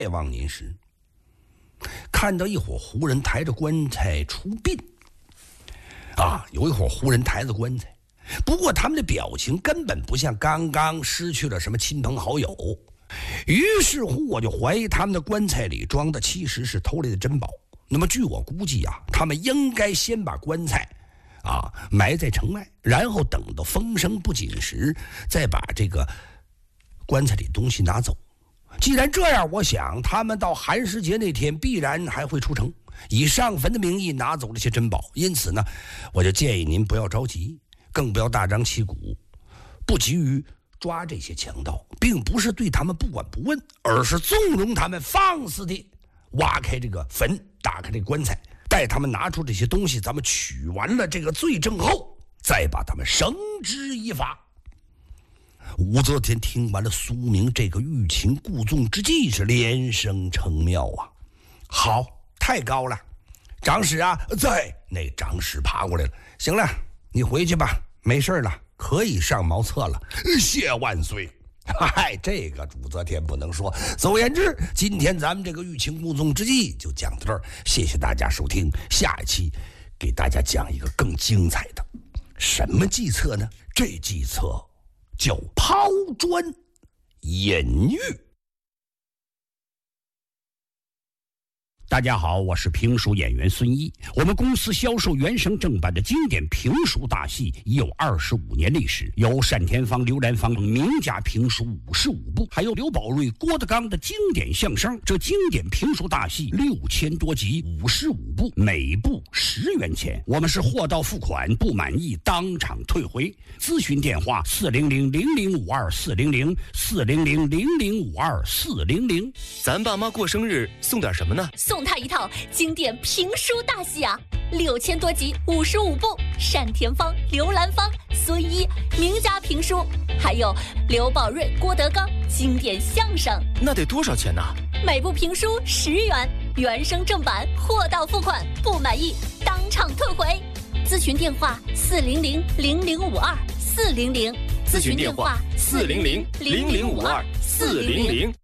忘年时，看到一伙胡人抬着棺材出殡。有一伙胡人抬着棺材，不过他们的表情根本不像刚刚失去了什么亲朋好友。于是乎，我就怀疑他们的棺材里装的其实是偷来的珍宝。那么据我估计他们应该先把棺材埋在城外，然后等到风声不紧时，再把这个棺材里东西拿走。既然这样，我想他们到寒食节那天必然还会出城，以上坟的名义拿走这些珍宝。因此呢，我就建议您不要着急，更不要大张旗鼓，不急于抓这些强盗，并不是对他们不管不问，而是纵容他们放肆地挖开这个坟，打开这个棺材，待他们拿出这些东西，咱们取完了这个罪证后，再把他们绳之以法。武则天听完了苏明这个欲擒故纵之计，是连声称妙好，太高了，长史在。那长史爬过来了，行了，你回去吧，没事了，可以上茅厕了。谢万岁。这个武则天不能说。总而言之，今天咱们这个欲擒故纵之计就讲到这儿，谢谢大家收听，下一期给大家讲一个更精彩的。什么计策呢？这计策叫抛砖引玉。 大家好，我是评书演员孙一。我们公司销售原声正版的经典评书大戏已有25年历史，有单田芳、刘兰芳名家评书55部，还有刘宝瑞、郭德纲的经典相声。这经典评书大戏6000多集，55部，每部10元钱。我们是货到付款，不满意当场退回。咨询电话400-0052-400，400-0052-400。 咱爸妈过生日送点什么呢？ 送他一套经典评书大戏6000多集55部，单田芳、刘兰芳、孙一名家评书，还有刘宝瑞、郭德纲经典相声。 那得多少钱呢？ 每部评书10元，原声正版，货到付款，不满意当场退回。咨询电话400-0052-400， 咨询电话400-0052-400。